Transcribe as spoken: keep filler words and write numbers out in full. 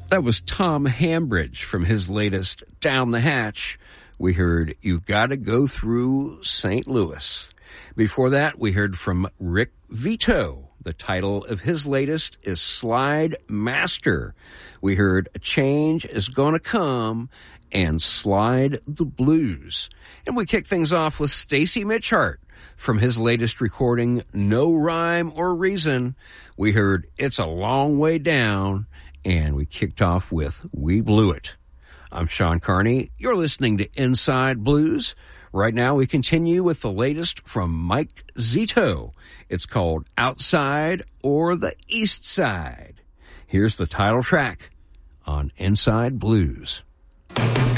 That was Tom Hambridge from his latest Down the Hatch. We heard You've Gotta Go Through Saint Louis. Before that, we heard from Rick Vito. The title of his latest is Slide Master. We heard A Change Is Gonna Come and Slide the Blues. And we kick things off with Stacy Mitchart. From his latest recording, No Rhyme or Reason, we heard It's a Long Way Down, and we kicked off with We Blew It. I'm Sean Carney. You're listening to Inside Blues. Right now, we continue with the latest from Mike Zito. It's called Outside or the East Side. Here's the title track on Inside Blues.